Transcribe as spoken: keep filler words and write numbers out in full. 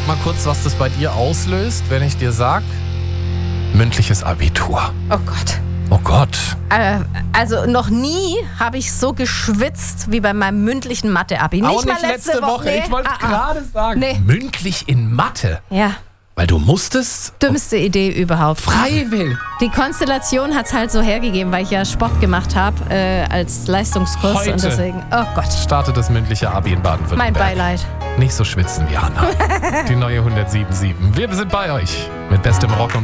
Sag mal kurz, was das bei dir auslöst, wenn ich dir sag, mündliches Abitur. Oh Gott. Oh Gott. Äh, also noch nie habe ich so geschwitzt wie bei meinem mündlichen Mathe-Abi. Auch nicht letzte Woche. Nee. Ich wollte ah, ah. gerade sagen. Nee. Mündlich in Mathe. Ja. Weil du musstest. Dümmste Idee überhaupt. Freiwillig. Die Konstellation hat es halt so hergegeben, weil ich ja Sport gemacht habe äh, als Leistungskurs. Heute Und deswegen, oh Gott, Startet das mündliche Abi in Baden-Württemberg. mein Beileid. Nicht so schwitzen wie Hanna. Die neue hundertsieben Komma sieben. Wir sind bei euch mit bestem Rock und